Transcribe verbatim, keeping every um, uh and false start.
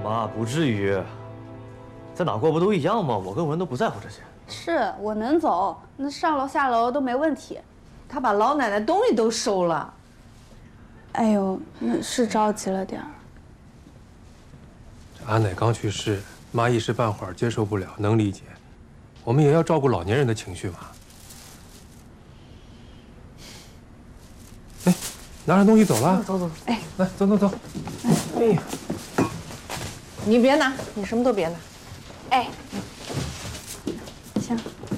妈，不至于，在哪过不都一样吗？我跟文都不在乎这些。 是我能走，那上楼下楼都没问题。 他把老奶奶东西都收了。 哎呦，那是着急了点儿。 这阿奶刚去世，妈一时半会儿接受不了，能理解。我们也要照顾老年人的情绪嘛。哎，拿上东西走了。 走走， 哎，来，走走走。哎呀， 你别拿，你什么都别拿。 哎，行。